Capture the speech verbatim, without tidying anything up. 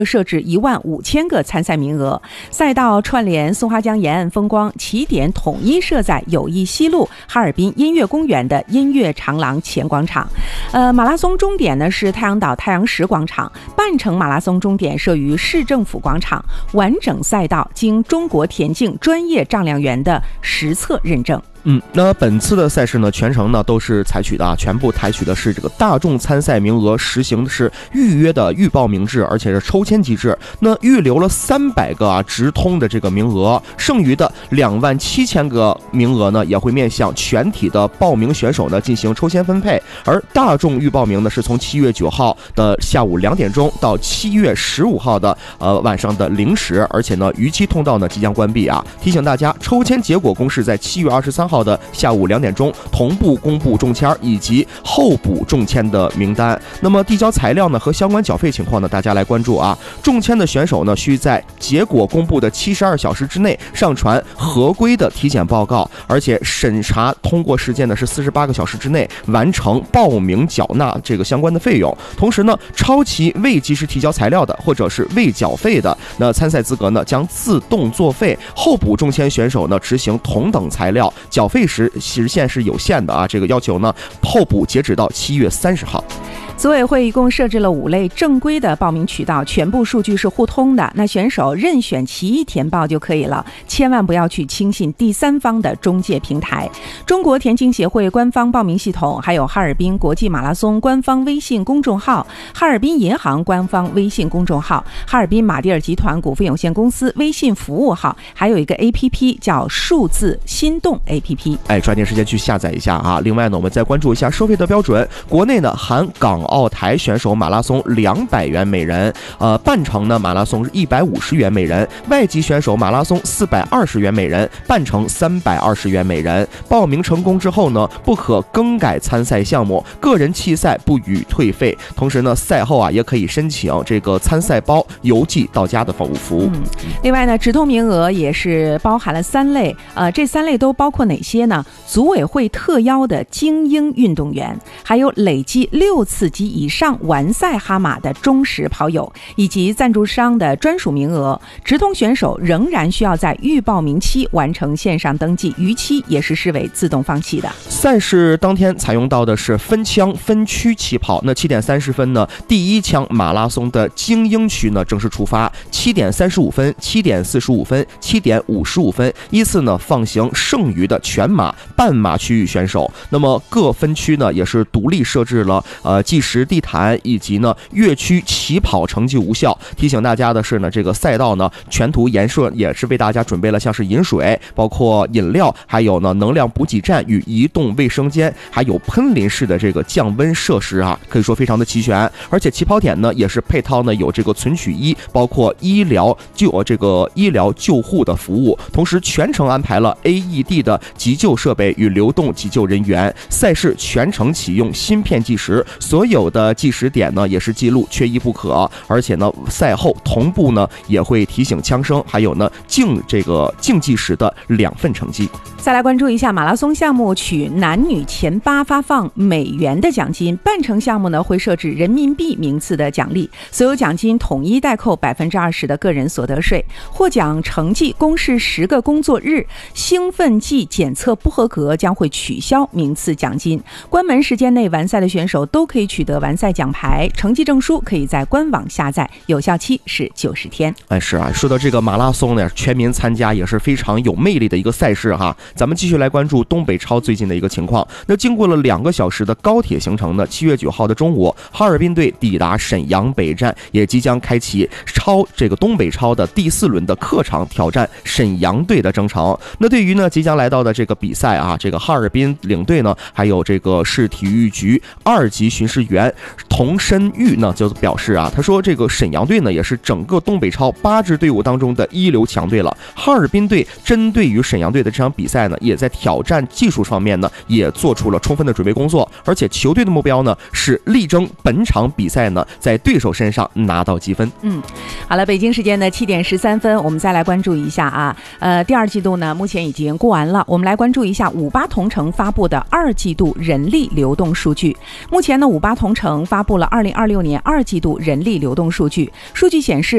设置一万五千个参赛名额，赛道串联松花江沿岸风光，起点统一设在友谊西路哈尔滨音乐公园的音乐长廊前广场。呃，马拉松终点呢是太阳岛太阳石广场，半程马拉松终点设于市政府广场。完整赛道经中国田径专业丈量员的实测认证。 嗯，那本次的赛事呢，全程呢都是采取的啊，全部采取的是这个大众参赛名额实行的是预约的预报名制，而且是抽签机制。那预留了三百个啊直通的这个名额，剩余的两万七千个名额呢，也会面向全体的报名选手呢进行抽签分配。而大众预报名呢，是从七月九号的下午两点钟到七月十五号的呃晚上的零时，而且呢逾期通道呢即将关闭啊。提醒大家，抽签结果公示在七月二十三号。号的下午两点钟同步公布中签以及候补中签的名单。那么递交材料呢和相关缴费情况呢，大家来关注啊。中签的选手呢，需在结果公布的七十二小时之内上传合规的体检报告，而且审查通过时间呢是四十八个小时之内完成报名缴纳这个相关的费用。同时呢，超期未及时提交材料的或者是未缴费的，那参赛资格呢将自动作废。候补中签选手呢执行同等材料缴费时时限是有限的啊，这个要求呢候补截止到七月三十号。 组委会一共设置了五类正规的报名渠道，全部数据是互通的，那选手任选其一填报就可以了，千万不要去轻信第三方的中介平台。中国田径协会官方报名系统，还有哈尔滨国际马拉松官方微信公众号、哈尔滨银行官方微信公众号、哈尔滨马蒂尔集团股份有限公司微信服务号，还有一个 A P P 叫数字心动 A P P。 哎，抓紧时间去下载一下啊。另外呢，我们再关注一下收费的标准，国内呢含港澳台选手马拉松两百元每人，呃，半程呢马拉松是一百五十元每人，外籍选手马拉松四百二十元每人，半程三百二十元每人。报名成功之后呢，不可更改参赛项目，个人弃赛不予退费。同时呢，赛后啊也可以申请这个参赛包邮寄到家的服务服务。 嗯，另外呢，直通名额也是包含了三类，呃，这三类都包括哪些呢？组委会特邀的精英运动员，还有累计六次及以上完赛哈马的忠实跑友，以及赞助商的专属名额。直通选手仍然需要在预报名期完成线上登记，逾期也是视为自动放弃的。 赛事当天采用到的是分枪分区起跑，那七点三十分呢，第一枪马拉松的精英区呢正式出发，七点三十五分、七点四十五分、七点五十五分依次呢放行剩余的全马、半马区域选手。那么各分区呢也是独立设置了呃计时地毯以及呢越区起跑成绩无效。提醒大家的是呢，这个赛道呢全图颜色也是为大家准备了像是饮水、包括饮料，还有呢能量补给站与移动卫生间，还有喷淋式的这个降温设施啊，可以说非常的齐全。而且起跑点呢也是配套呢有这个存取衣，包括医疗救这个医疗救护的服务，同时全程安排了 A E D 的急救设备与流动急救人员。赛事全程启用芯片计时，所有的计时点呢也是记录缺一不可。而且呢赛后同步呢也会提醒枪声，还有呢竞这个竞技时的两份成绩。 再来关注一下马拉松项目，取男女前八发放美元的奖金，半程项目呢会设置人民币名次的奖励，所有奖金统一代扣百分之二十的个人所得税。获奖成绩公示十个工作日，兴奋剂检测不合格将会取消名次奖金。关门时间内完赛的选手都可以取得完赛奖牌，成绩证书可以在官网下载，有效期是九十天。 哎，是啊，说到这个马拉松呢，全民参加也是非常有魅力的一个赛事哈。咱们继续来关注东北超最近的一个情况。那经过了两个小时的高铁行程呢，七月九号的中午，哈尔滨队抵达沈阳北站，也即将开启超这个东北超的第四轮的客场挑战沈阳队的征程。那对于呢即将来到的这个比赛啊，这个哈尔滨领队呢，还有这个市体育局二级巡视员童申玉呢就表示啊，他说这个沈阳队呢也是整个东北超八支队伍当中的一流强队了。哈尔滨队针对于沈阳队的这场比赛呢，也在挑战技术方面呢也做出了充分的准备工作，而且球队的目标呢是力争本场比赛呢在对手身上拿到积分。 嗯， 好了，北京时间的七点十三分，我们再来关注一下啊，呃，第二季度呢，目前已经过完了，我们来关注一下五八同城发布的二季度人力流动数据。目前呢，五八同城发布了二零二六年二季度人力流动数据，数据显示，